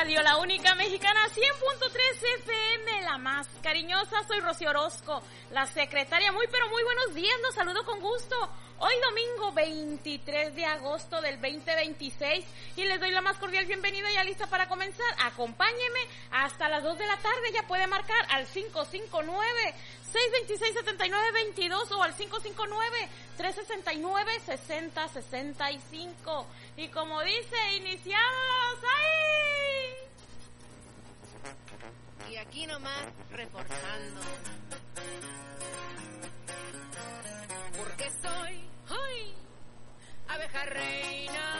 Radio, la única mexicana, 100.3 FM, la más cariñosa. Soy Rocío Orozco, la secretaria. Muy pero muy buenos días, los saludo con gusto. Hoy domingo 23 de agosto del 2026 y les doy la más cordial bienvenida, ya lista para comenzar. Acompáñeme hasta las 2 de la tarde, ya puede marcar al 559-626-7922 o al 559-369-6065. Y como dice, iniciamos ahí. Y aquí nomás reportando. Porque soy abeja reina.